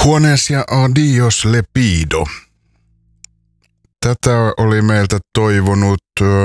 Juanes ja adios lepido. Tätä oli meiltä toivonut,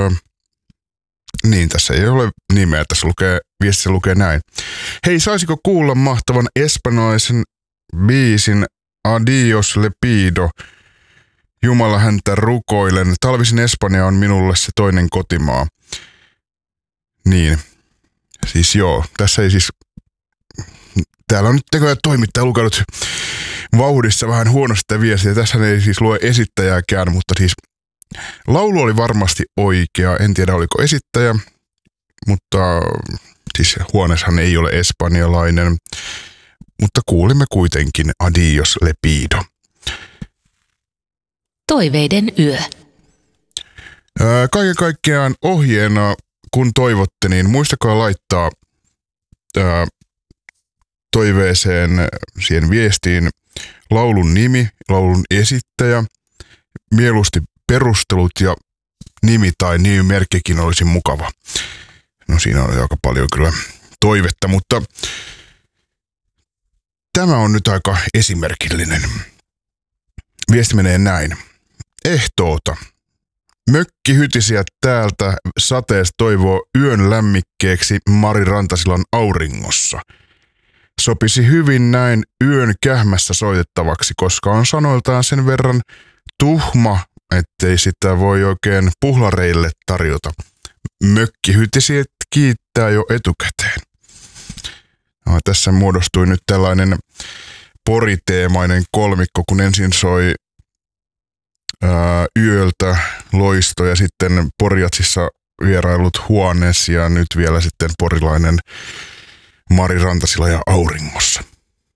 niin tässä ei ole nimeä, tässä viestissä lukee näin. Hei, saisiko kuulla mahtavan espanjalaisen biisin Adios lepido? Jumala häntä rukoilen. Talvisin Espanja on minulle se toinen kotimaa. Niin, siis joo, tässä ei siis, täällä on nyt tekoja toimittaja lukenut vauhdissa vähän huonosti viestiä. Tässä ei siis lue esittäjääkään, mutta siis laulu oli varmasti oikea. En tiedä oliko esittäjä, mutta siis Juaneshan ei ole espanjalainen. Mutta kuulimme kuitenkin Adios lepido. Toiveiden yö. Kaiken kaikkiaan ohjeena, kun toivotte, niin muistakaa laittaa toiveeseen siihen viestiin laulun nimi, laulun esittäjä, mieluusti perustelut ja nimi tai nimimerkkikin olisi mukava. No siinä on aika paljon kyllä toivetta, mutta tämä on nyt aika esimerkillinen. Viesti menee näin. Ehtoota. Mökkihytisiä täältä sateesta toivoo yön lämmikkeeksi Mari Rantasilan auringossa. Sopisi hyvin näin yön kähmässä soitettavaksi, koska on sanoiltaan sen verran tuhma, ettei sitä voi oikein puhlareille tarjota. Mökkihytisiä kiittää jo etukäteen. No, tässä muodostui nyt tällainen poriteemainen kolmikko, kun ensin soi yöltä Loisto ja sitten Porjatsissa vierailut Juanes ja nyt vielä sitten porilainen Mari Rantasila ja auringossa.